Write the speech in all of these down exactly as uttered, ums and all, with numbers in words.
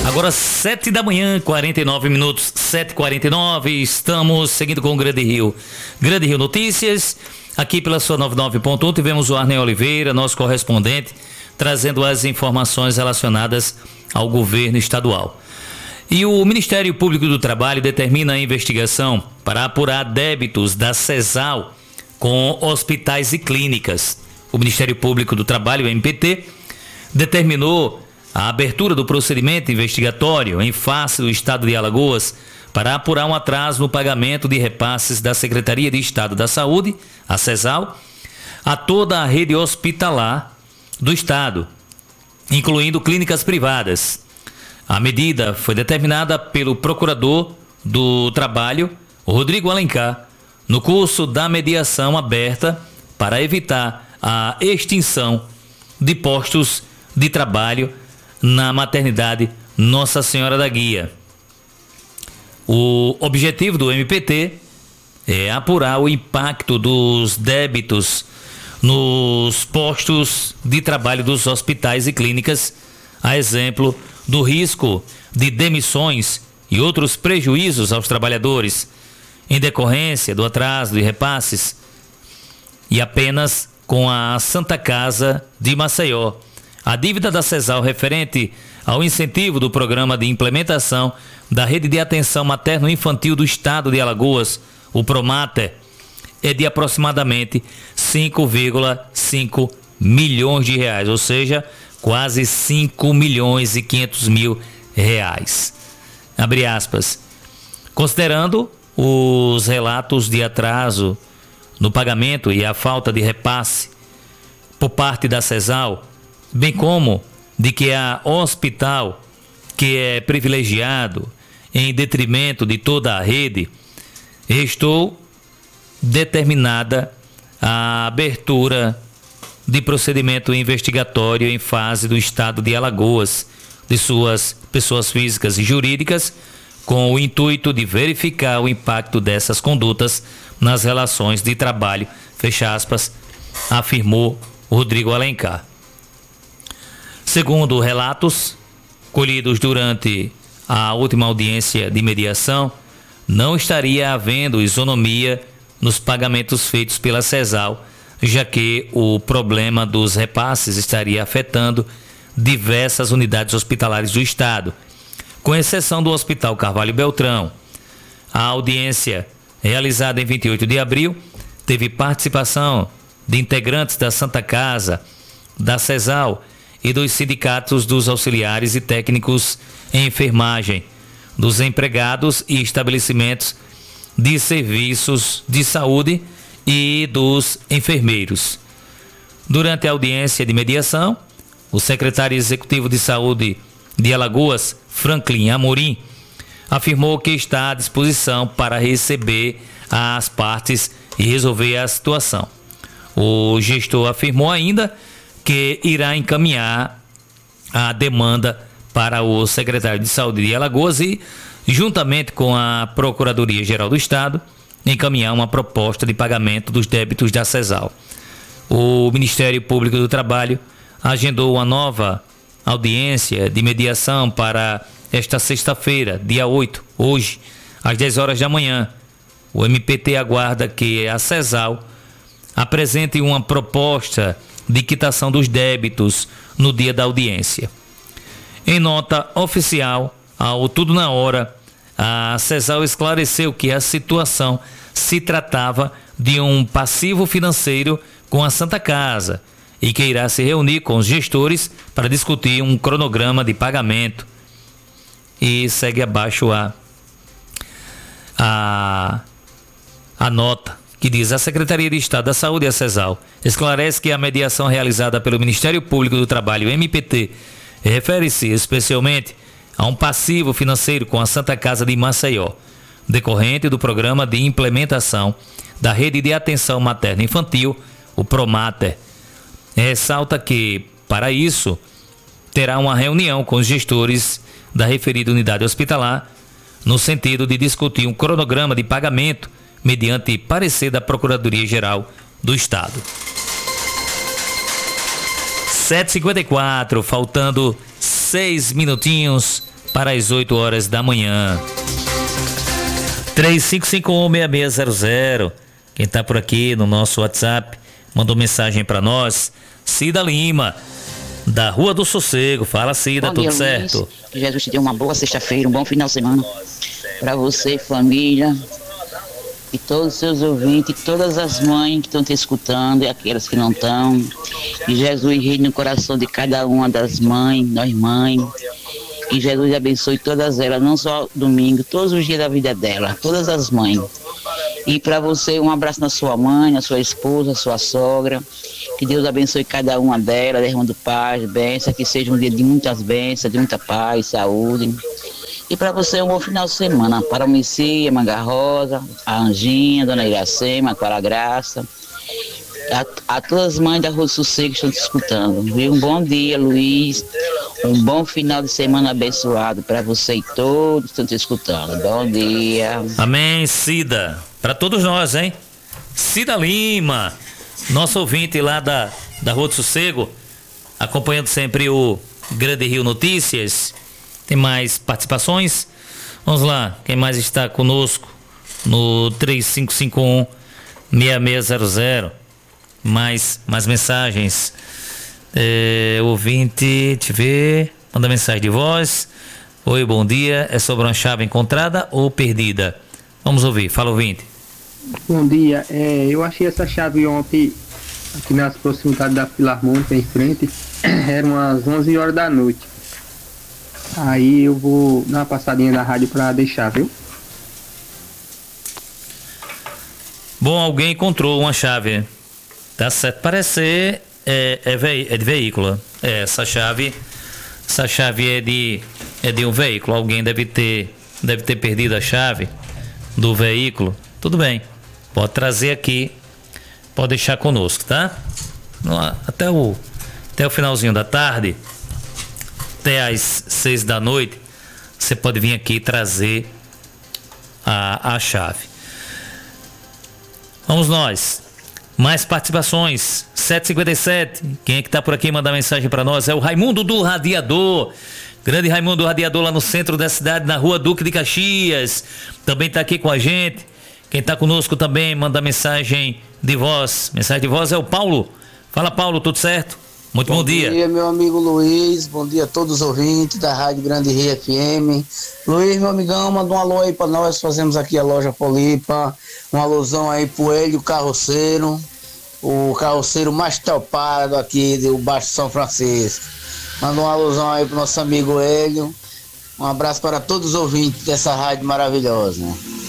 Agora sete da manhã, quarenta e nove minutos, sete e quarenta e nove, estamos seguindo com o Grande Rio. Grande Rio Notícias, aqui pela sua noventa e nove ponto um, tivemos o Arnei Oliveira, nosso correspondente, trazendo as informações relacionadas ao governo estadual. E o Ministério Público do Trabalho determina a investigação para apurar débitos da CESAL com hospitais e clínicas. O Ministério Público do Trabalho, M P T, determinou a abertura do procedimento investigatório em face do Estado de Alagoas para apurar um atraso no pagamento de repasses da Secretaria de Estado da Saúde, a CESAL, a toda a rede hospitalar do Estado, incluindo clínicas privadas. A medida foi determinada pelo Procurador do Trabalho, Rodrigo Alencar, no curso da mediação aberta para evitar a extinção de postos de trabalho na maternidade Nossa Senhora da Guia. O objetivo do M P T é apurar o impacto dos débitos nos postos de trabalho dos hospitais e clínicas, a exemplo do risco de demissões e outros prejuízos aos trabalhadores em decorrência do atraso de repasses, e apenas com a Santa Casa de Maceió. A dívida da CESAL referente ao incentivo do Programa de Implementação da Rede de Atenção Materno-Infantil do Estado de Alagoas, o PROMATER, é de aproximadamente cinco vírgula cinco milhões de reais, ou seja, quase cinco milhões e quinhentos mil reais. Abre aspas. Considerando os relatos de atraso no pagamento e a falta de repasse por parte da CESAL, bem como de que há hospital que é privilegiado em detrimento de toda a rede, estou determinada a abertura de procedimento investigatório em fase do Estado de Alagoas, de suas pessoas físicas e jurídicas, com o intuito de verificar o impacto dessas condutas nas relações de trabalho, fecha aspas, afirmou Rodrigo Alencar. Segundo relatos colhidos durante a última audiência de mediação, não estaria havendo isonomia nos pagamentos feitos pela CESAL, já que o problema dos repasses estaria afetando diversas unidades hospitalares do Estado, com exceção do Hospital Carvalho Beltrão. A audiência, realizada em vinte e oito de abril, teve participação de integrantes da Santa Casa, da CESAL e dos sindicatos dos auxiliares e técnicos em enfermagem, dos empregados e estabelecimentos de serviços de saúde e dos enfermeiros. Durante a audiência de mediação, o secretário executivo de saúde de Alagoas, Franklin Amorim, afirmou que está à disposição para receber as partes e resolver a situação. O gestor afirmou ainda que irá encaminhar a demanda para o secretário de Saúde de Alagoas e, juntamente com a Procuradoria-Geral do Estado, encaminhar uma proposta de pagamento dos débitos da CESAL. O Ministério Público do Trabalho agendou uma nova audiência de mediação para esta sexta-feira, dia oito, hoje, às dez horas da manhã. O M P T aguarda que a CESAL apresente uma proposta de quitação dos débitos no dia da audiência. Em nota oficial, ao Tudo na Hora, a CESAL esclareceu que a situação se tratava de um passivo financeiro com a Santa Casa e que irá se reunir com os gestores para discutir um cronograma de pagamento. E segue abaixo a, a, a nota que diz: a Secretaria de Estado da Saúde, a CESAL, esclarece que a mediação realizada pelo Ministério Público do Trabalho, M P T, refere-se especialmente a um passivo financeiro com a Santa Casa de Maceió, decorrente do Programa de Implementação da Rede de Atenção Materno-Infantil, o PROMATER. Ressalta que, para isso, terá uma reunião com os gestores da referida unidade hospitalar, no sentido de discutir um cronograma de pagamento mediante parecer da Procuradoria-Geral do Estado. sete e cinquenta e quatro, faltando seis minutinhos para as oito horas da manhã. três cinco cinco um, seis seis zero zero. Quem está por aqui no nosso WhatsApp mandou mensagem para nós. Cida Lima, da Rua do Sossego. Fala, Cida, Bom tudo dia, certo? Luiz. Que Jesus te dê uma boa sexta-feira, um bom final de semana para você, família, e todos os seus ouvintes, e todas as mães que estão te escutando e aquelas que não estão. Que Jesus reine no coração de cada uma das mães, nós mães. Que Jesus abençoe todas elas, não só domingo, todos os dias da vida dela, todas as mães. E para você, um abraço na sua mãe, na sua esposa, na sua sogra. Que Deus abençoe cada uma delas, derramando paz, bênção, que seja um dia de muitas bênçãos, de muita paz, saúde. E para você, um bom final de semana. Para o Messia, Manga Rosa, a Anjinha, Dona Iracema, a Clara Graça. A, a todas as mães da Rua do Sossego que estão te escutando. Viu? Um bom dia, Luiz. Um bom final de semana abençoado para você e todos que estão te escutando. Bom dia. Amém, Cida. Para todos nós, hein? Cida Lima, nosso ouvinte lá da, da Rua do Sossego, acompanhando sempre o Grande Rio Notícias. Tem mais participações? Vamos lá, quem mais está conosco no três cinco cinco um, seis seis zero zero? Mais, mais mensagens. É, ouvinte, deixa eu ver, manda mensagem de voz. Oi, bom dia, é sobre uma chave encontrada ou perdida? Vamos ouvir, fala, ouvinte. Bom dia, é, eu achei essa chave ontem aqui nas proximidades da Filarmônica em frente, eram umas onze horas da noite. Aí eu vou dar uma passadinha na rádio para deixar, viu? Bom, alguém encontrou uma chave. Tá certo, parece ser é, é, ve, é de veículo. É, essa chave, essa chave é de, é de um veículo. Alguém deve ter, deve ter perdido a chave do veículo. Tudo bem, pode trazer aqui, pode deixar conosco, tá? Até o, até o finalzinho da tarde, até às seis da noite, você pode vir aqui e trazer a, a chave. Vamos nós. Mais participações. sete e cinquenta e sete. Quem é que tá por aqui mandar mensagem para nós? É o Raimundo do Radiador. Grande Raimundo do Radiador, lá no centro da cidade, na Rua Duque de Caxias. Também tá aqui com a gente. Quem tá conosco também manda mensagem de voz. Mensagem de voz é o Paulo. Fala, Paulo, tudo certo? Muito bom, bom dia. Bom dia, meu amigo Luiz. Bom dia a todos os ouvintes da Rádio Grande Rio F M. Luiz, meu amigão, manda um alô aí para nós. Fazemos aqui a loja Polipa. Uma alusão aí pro Hélio Carroceiro, o carroceiro mais topado aqui do Baixo São Francisco. Manda uma alusão aí pro nosso amigo Hélio. Um abraço para todos os ouvintes dessa rádio maravilhosa.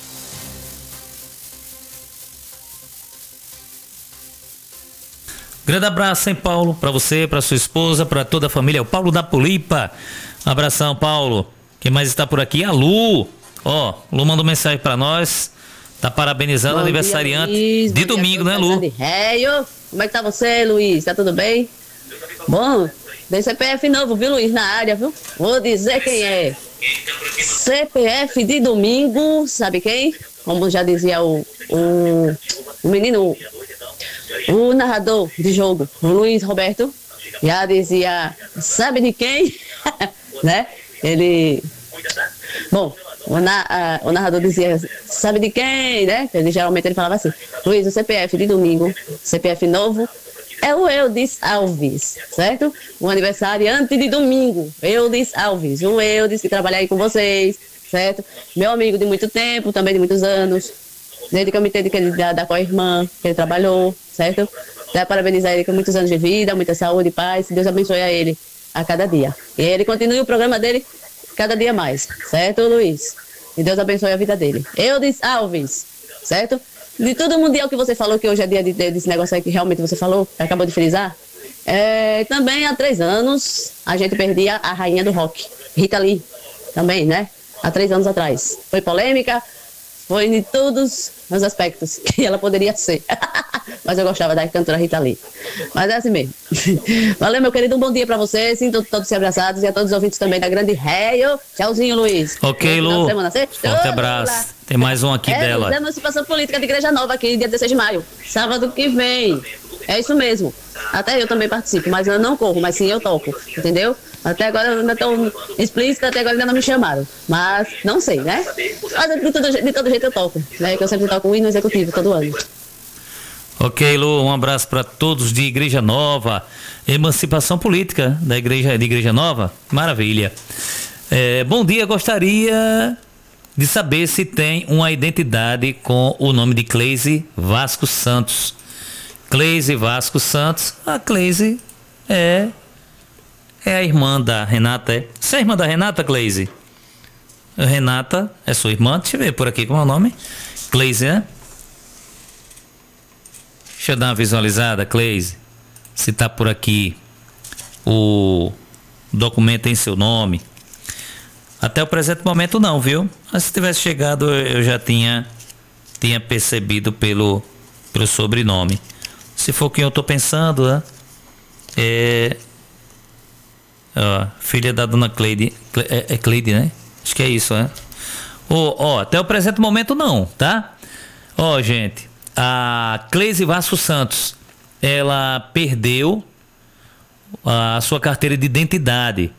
Grande abraço, hein, Paulo, para você, para sua esposa, para toda a família. O Paulo da Polipa. Um abração, Paulo. Quem mais está por aqui? A Lu. Ó, Lu mandou mensagem para nós. Tá parabenizando o aniversariante Luiz, de domingo, né, Lu? Réio. Como é que tá você, Luiz? Tá tudo bem? Bom, tem C P F novo, viu, Luiz, na área, viu? Vou dizer quem é. C P F de domingo, sabe quem? Como já dizia o, o, o menino, o narrador de jogo, o Luiz Roberto, já dizia, sabe de quem? Né? Ele... Bom... O, na, a, o narrador dizia, sabe de quem, né? Ele, geralmente ele falava assim, Luiz, o C P F de domingo, C P F novo, é o Eudes Alves, certo? O aniversariante de domingo, Eudes Alves, o Eudes que trabalha aí com vocês, certo? Meu amigo de muito tempo, também de muitos anos, desde que eu me entendi que ele da, da co-irmã, que ele trabalhou, certo? Quero parabenizar ele com muitos anos de vida, muita saúde e paz, Deus abençoe a ele a cada dia. E ele continue o programa dele cada dia mais, certo, Luiz? E Deus abençoe a vida dele. Eudes Alves, certo? De todo o mundial que você falou, que hoje é dia de, de, desse negócio aí que realmente você falou, que acabou de frisar, é, também há três anos a gente perdia a rainha do rock, Rita Lee, também, né? Há três anos atrás. Foi polêmica, foi em todos os aspectos que ela poderia ser. Mas eu gostava da cantora Rita Lee. Mas é assim mesmo. Valeu, meu querido. Um bom dia pra vocês. Sintam todos se abraçados e a todos os ouvintes também da Grande Réio. Tchauzinho, Luiz. Ok, Lu. Forte abraço. Tem mais um aqui é, dela. É a emancipação política de Igreja Nova aqui, dia dezesseis de maio. Sábado que vem. É isso mesmo. Até eu também participo, mas eu não corro, mas sim eu toco. Entendeu? Até agora eu ainda estou explícita, até agora ainda não me chamaram. Mas não sei, né? Mas de todo, de todo jeito eu toco, né? Que eu sempre toco o hino executivo todo ano. Ok, Lu, um abraço para todos de Igreja Nova. Emancipação política da Igreja, de Igreja Nova. Maravilha. É, bom dia, gostaria de saber se tem uma identidade com o nome de Cleise Vasco Santos. Cleise Vasco Santos. A Cleise é, é a irmã da Renata, é? Você é a irmã da Renata, Cleise? Renata é sua irmã? Deixa eu ver por aqui como é o nome. Cleise, né? Deixa eu dar uma visualizada, Cleise. Se tá por aqui o documento em seu nome. Até o presente momento não, viu? Mas se tivesse chegado eu já tinha, tinha percebido pelo, pelo sobrenome. Se for quem eu tô pensando, né? É... Ó, filha da dona Cleide. É, é Cleide, né? Acho que é isso, né? Ó, ó, até o presente momento não, tá? Ó, gente. A Cleise Vasco Santos, ela perdeu a sua carteira de identidade.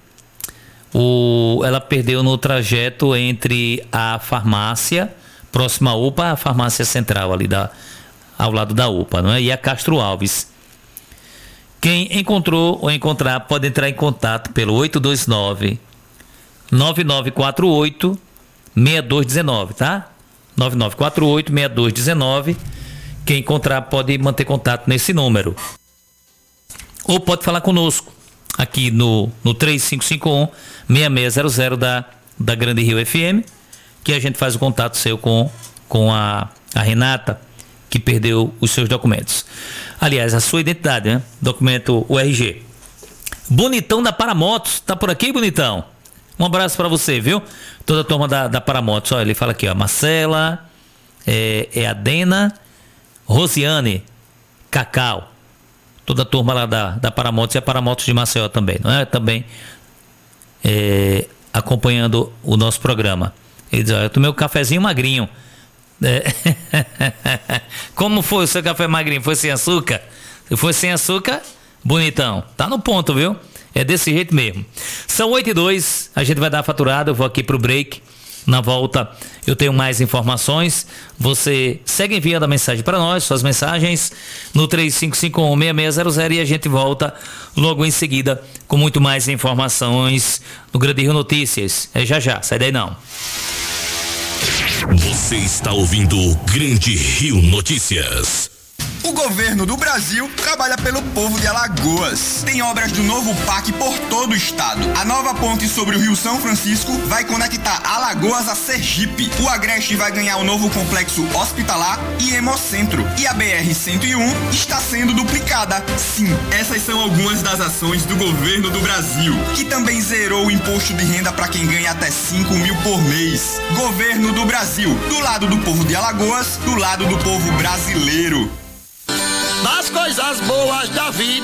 O, ela perdeu no trajeto entre a farmácia, próxima à U P A, a farmácia central ali da, ao lado da U P A, não é? E a Castro Alves. Quem encontrou ou encontrar pode entrar em contato pelo oito dois nove, nove nove quatro oito, seis dois um nove, tá? nove nove quatro oito, seis dois um nove. Quem encontrar pode manter contato nesse número. Ou pode falar conosco aqui no, no três cinco cinco um, seis seis zero zero da, da Grande Rio F M, que a gente faz o contato seu com, com a, a Renata, que perdeu os seus documentos. Aliás, a sua identidade, né? Documento U R G. Bonitão da Paramotos, tá por aqui, Bonitão? Um abraço para você, viu? Toda a turma da, da Paramotos. Olha, ele fala aqui, ó, Marcela, é, é a Dena, Rosiane, Cacau, toda a turma lá da, da Paramotos e a Paramotos de Maceió também, não é? Também é, acompanhando o nosso programa. Ele diz, olha, eu tomei um cafezinho magrinho. É. Como foi o seu café magrinho? Foi sem açúcar? Se foi sem açúcar, bonitão. Tá no ponto, viu? É desse jeito mesmo. São oito e dois, a gente vai dar a faturada, eu vou aqui pro break. Na volta eu tenho mais informações. Você segue enviando a mensagem para nós, suas mensagens no três cinco cinco um, seis seis zero zero e a gente volta logo em seguida com muito mais informações no Grande Rio Notícias. É já já, sai daí não. Você está ouvindo o Grande Rio Notícias. O governo do Brasil trabalha pelo povo de Alagoas. Tem obras do novo P A C por todo o estado. A nova ponte sobre o Rio São Francisco vai conectar Alagoas a Sergipe. O Agreste vai ganhar o novo complexo hospitalar e hemocentro. E a B R cento e um está sendo duplicada. Sim, essas são algumas das ações do governo do Brasil, que também zerou o imposto de renda para quem ganha até cinco mil por mês. Governo do Brasil, do lado do povo de Alagoas, do lado do povo brasileiro. Das coisas boas da vida.